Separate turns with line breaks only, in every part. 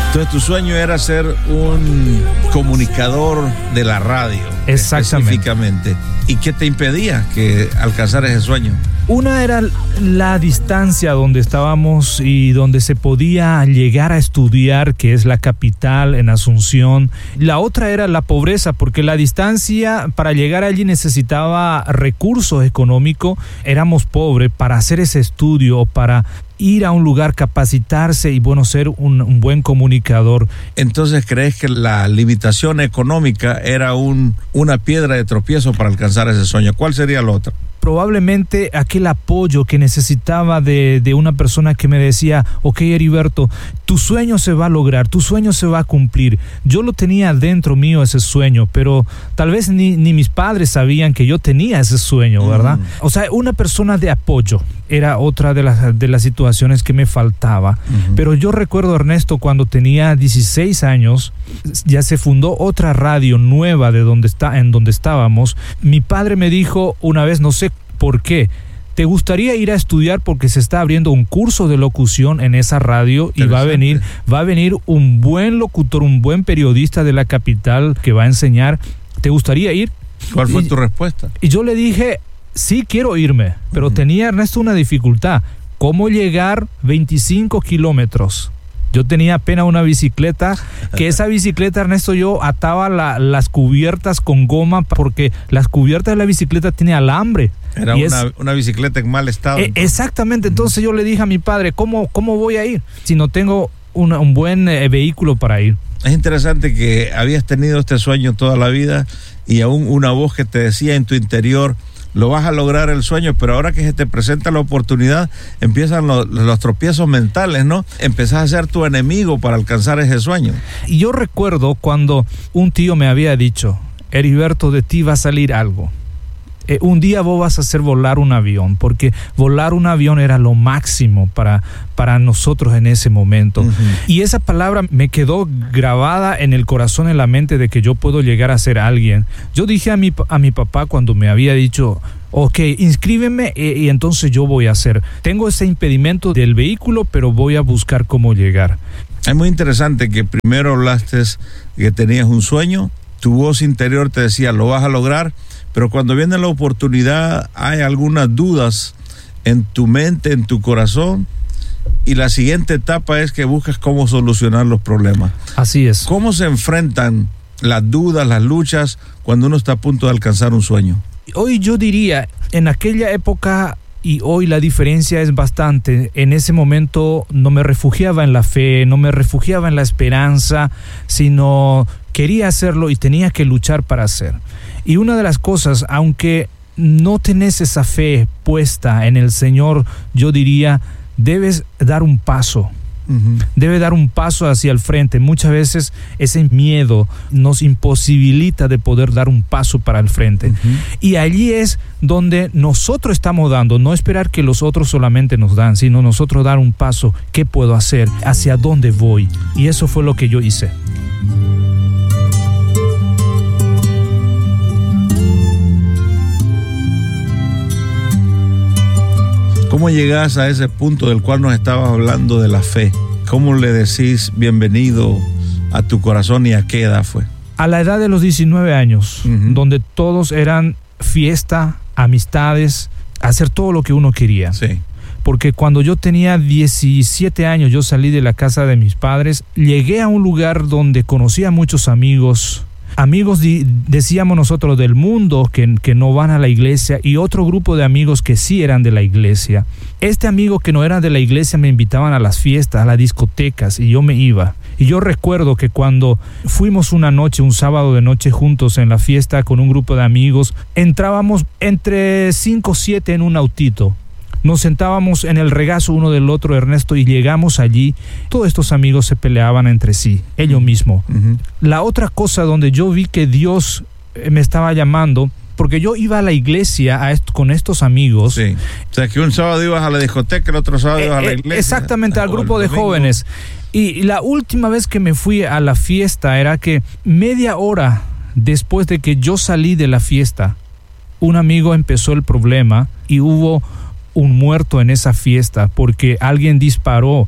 Entonces tu sueño era ser un comunicador de la radio.
Exactamente.
Específicamente. ¿Y qué te impedía que alcanzar ese sueño?
Una era la distancia donde estábamos y donde se podía llegar a estudiar, que es la capital en Asunción. La otra era la pobreza, porque la distancia para llegar allí necesitaba recursos económicos. Éramos pobres para hacer ese estudio, para ir a un lugar, capacitarse y, bueno, ser un buen comunicador.
Entonces, ¿crees que la limitación económica era una piedra de tropiezo para alcanzar ese sueño? ¿Cuál sería la otra?
Probablemente aquel apoyo que necesitaba de una persona que me decía: ok, Heriberto, tu sueño se va a lograr, tu sueño se va a cumplir. Yo lo tenía dentro mío, ese sueño, pero tal vez ni mis padres sabían que yo tenía ese sueño, ¿verdad? O sea, una persona de apoyo era otra de las situaciones que me faltaba. Pero yo recuerdo, Ernesto, cuando tenía 16 años, ya se fundó otra radio nueva en donde estábamos. Mi padre me dijo una vez, no sé por qué: ¿te gustaría ir a estudiar? Porque se está abriendo un curso de locución en esa radio y va a venir un buen locutor, un buen periodista de la capital que va a enseñar. ¿Te gustaría ir?
¿Cuál fue tu respuesta?
Y yo le dije: sí, quiero irme, pero tenía, Ernesto, una dificultad. ¿Cómo llegar 25 kilómetros? Yo tenía apenas una bicicleta, que esa bicicleta, Ernesto, yo ataba las cubiertas con goma, porque las cubiertas de la bicicleta tienen alambre.
Era una bicicleta en mal estado.
Exactamente. Entonces yo le dije a mi padre: ¿cómo voy a ir si no tengo un buen vehículo para ir?
Es interesante que habías tenido este sueño toda la vida y aún una voz que te decía en tu interior: lo vas a lograr el sueño, pero ahora que se te presenta la oportunidad, empiezan los tropiezos mentales, ¿no? Empezás a ser tu enemigo para alcanzar ese sueño.
Y yo recuerdo cuando un tío me había dicho: Heriberto, de ti va a salir algo. Un día vos vas a hacer volar un avión, porque volar un avión era lo máximo para nosotros en ese momento. Y esa palabra me quedó grabada en el corazón, en la mente, de que yo puedo llegar a ser alguien. Yo dije a mi papá cuando me había dicho: ok, inscríbeme y entonces yo voy a hacer. Tengo ese impedimento del vehículo, pero voy a buscar cómo llegar.
Es muy interesante que primero hablaste que tenías un sueño, tu voz interior te decía: lo vas a lograr. Pero cuando viene la oportunidad, hay algunas dudas en tu mente, en tu corazón, y la siguiente etapa es que buscas cómo solucionar los problemas.
Así es.
¿Cómo se enfrentan las dudas, las luchas, cuando uno está a punto de alcanzar un sueño?
Hoy yo diría, en aquella época y hoy la diferencia es bastante. En ese momento no me refugiaba en la fe, no me refugiaba en la esperanza, sino quería hacerlo y tenía que luchar para hacer. Y una de las cosas, aunque no tenés esa fe puesta en el Señor, yo diría, debes dar un paso. Debe dar un paso hacia el frente. Muchas veces ese miedo nos imposibilita de poder dar un paso para el frente. Y allí es donde nosotros estamos dando, no esperar que los otros solamente nos dan, sino nosotros dar un paso. ¿Qué puedo hacer? ¿Hacia dónde voy? Y eso fue lo que yo hice.
¿Cómo llegás a ese punto del cual nos estabas hablando de la fe? ¿Cómo le decís bienvenido a tu corazón y a qué edad fue?
A la edad de los 19 años, donde todos eran fiesta, amistades, hacer todo lo que uno quería.
Sí.
Porque cuando yo tenía 17 años, yo salí de la casa de mis padres, llegué a un lugar donde conocí a muchos amigos. Amigos, decíamos nosotros, del mundo que no van a la iglesia, y otro grupo de amigos que sí eran de la iglesia. Este amigo que no era de la iglesia me invitaban a las fiestas, a las discotecas, y yo me iba. Y yo recuerdo que cuando fuimos una noche, un sábado de noche juntos en la fiesta con un grupo de amigos, entrábamos entre 5 o 7 en un autito. Nos sentábamos en el regazo uno del otro, Ernesto, y llegamos allí. Todos estos amigos se peleaban entre sí, ellos mismos. La otra cosa donde yo vi que Dios me estaba llamando, porque yo iba a la iglesia con estos amigos.
Sí. O sea, que un sábado ibas a la discoteca, el otro sábado ibas a la iglesia.
Exactamente, al grupo de jóvenes. Y la última vez que me fui a la fiesta era que media hora después de que yo salí de la fiesta, un amigo empezó el problema y hubo un muerto en esa fiesta porque alguien disparó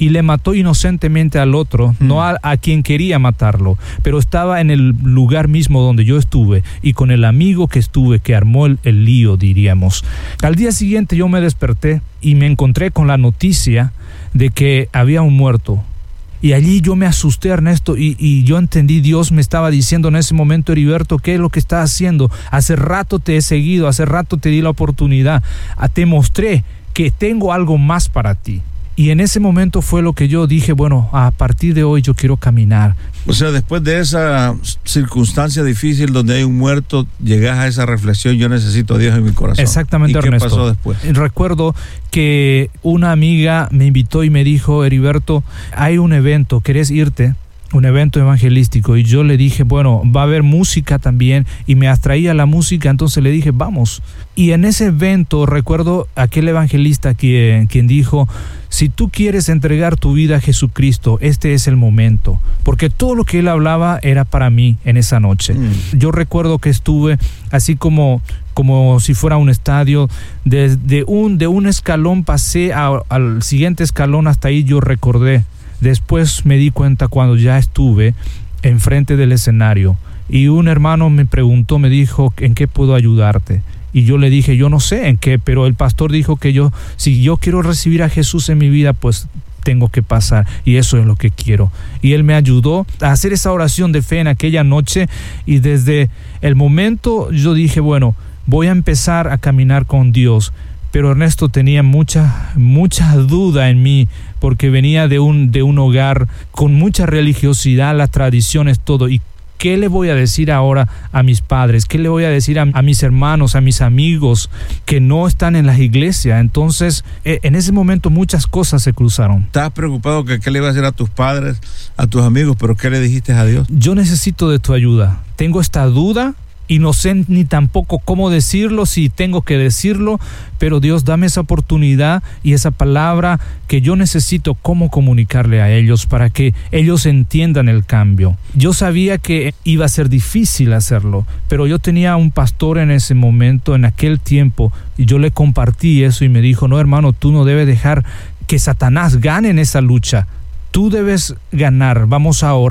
y le mató inocentemente al otro, no a quien quería matarlo, pero estaba en el lugar mismo donde yo estuve y con el amigo que estuve, que armó el lío, diríamos. Al día siguiente yo me desperté y me encontré con la noticia de que había un muerto. Y allí yo me asusté, Ernesto, y yo entendí, Dios me estaba diciendo en ese momento: Heriberto, ¿qué es lo que estás haciendo? Hace rato te he seguido, hace rato te di la oportunidad, te mostré que tengo algo más para ti. Y en ese momento fue lo que yo dije: bueno, a partir de hoy yo quiero caminar.
O sea, después de esa circunstancia difícil donde hay un muerto, llegas a esa reflexión: yo necesito a Dios en mi corazón.
Exactamente,
¿Y qué
Ernesto.
pasó después?
Recuerdo que una amiga me invitó y me dijo: Heriberto, hay un evento, ¿querés irte? Un evento evangelístico. Y yo le dije: bueno, va a haber música también, y me atraía la música, entonces le dije: vamos. Y en ese evento recuerdo aquel evangelista quien dijo: si tú quieres entregar tu vida a Jesucristo, este es el momento, porque todo lo que él hablaba era para mí en esa noche. Yo recuerdo que estuve así como si fuera un estadio, de un escalón pasé al siguiente escalón, hasta ahí yo recordé. Después me di cuenta cuando ya estuve enfrente del escenario y un hermano me preguntó, me dijo: ¿en qué puedo ayudarte? Y yo le dije: yo no sé en qué, pero el pastor dijo que si yo quiero recibir a Jesús en mi vida, pues tengo que pasar, y eso es lo que quiero. Y él me ayudó a hacer esa oración de fe en aquella noche, y desde el momento yo dije: bueno, voy a empezar a caminar con Dios. Pero Ernesto, tenía mucha duda en mí, porque venía de un hogar con mucha religiosidad, las tradiciones, todo. ¿Y qué le voy a decir ahora a mis padres? ¿Qué le voy a decir a mis hermanos, a mis amigos que no están en la iglesia? Entonces, en ese momento muchas cosas se cruzaron.
¿Estabas preocupado que qué le iba a decir a tus padres, a tus amigos, pero qué le dijiste a Dios?
Yo necesito de tu ayuda. Tengo esta duda y no sé ni tampoco cómo decirlo, si tengo que decirlo, pero Dios, dame esa oportunidad y esa palabra que yo necesito, cómo comunicarle a ellos para que ellos entiendan el cambio. Yo sabía que iba a ser difícil hacerlo, pero yo tenía un pastor en ese momento, en aquel tiempo, y yo le compartí eso y me dijo: no, hermano, tú no debes dejar que Satanás gane en esa lucha. Tú debes ganar, vamos a orar.